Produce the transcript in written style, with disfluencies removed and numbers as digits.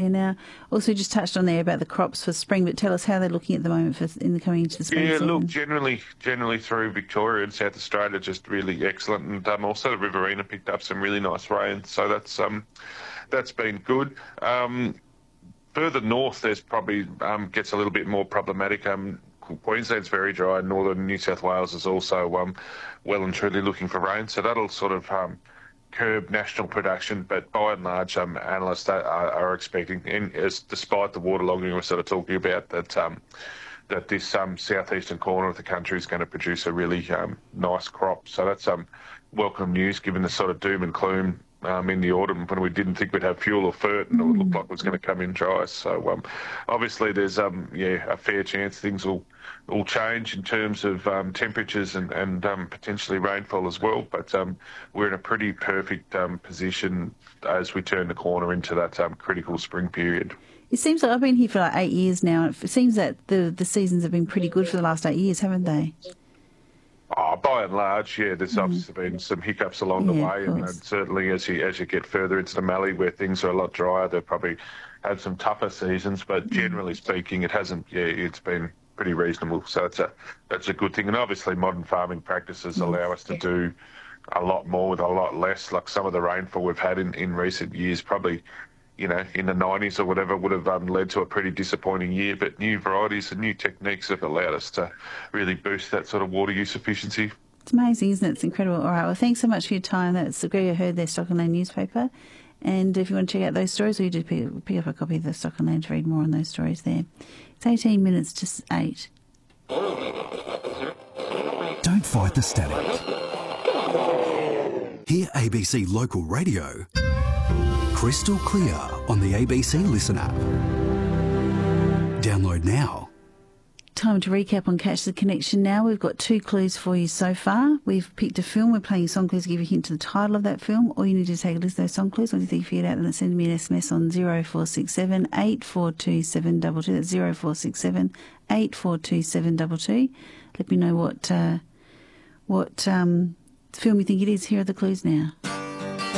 there now. Also, just touched on there about the crops for spring, but tell us how they're looking at the moment coming into the spring season. Look, generally through Victoria and South Australia, just really excellent, and also the Riverina picked up some really nice rain, so that's been good. Further north, there's probably gets a little bit more problematic. Queensland's very dry. Northern New South Wales is also well and truly looking for rain, so that'll sort of curb national production. But by and large, analysts are expecting, and despite the waterlogging we're sort of talking about, that this southeastern corner of the country is going to produce a really nice crop. So that's welcome news, given the sort of doom and gloom in the autumn when we didn't think we'd have fuel or fert, and it looked like it was going to come in dry. So obviously there's a fair chance things will change in terms of temperatures and potentially rainfall as well. But we're in a pretty perfect position as we turn the corner into that critical spring period. It seems like I've been here for like 8 years now. It seems that the seasons have been pretty good for the last 8 years, haven't they? By and large, yeah, there's obviously been some hiccups along the way, and certainly as you get further into the Mallee where things are a lot drier, they've probably had some tougher seasons, but generally speaking, it hasn't. Yeah, it's been pretty reasonable, so that's a good thing. And obviously modern farming practices allow us to do a lot more with a lot less. Like some of the rainfall we've had in recent years, probably, in the 90s or whatever, would have led to a pretty disappointing year, but new varieties and new techniques have allowed us to really boost that sort of water use efficiency. It's amazing, isn't it? It's incredible. All right, well, thanks so much for your time. That's the Gregor Hurd, their Stock and Land newspaper. And if you want to check out those stories, or you just pick up a copy of the Stock and Land to read more on those stories there. It's 18 minutes to 8. Don't fight the static. Hear ABC Local Radio crystal clear on the ABC Listen app. Download now. Time to recap on Catch the Connection now. We've got 2 clues for you so far. We've picked a film. We're playing song clues to give you a hint to the title of that film. All you need to do is take a listen to those song clues. Once you think you figured out, then send me an SMS on 0467 842 722. That's 0467 842 722. Let me know what film you think it is. Here are the clues now.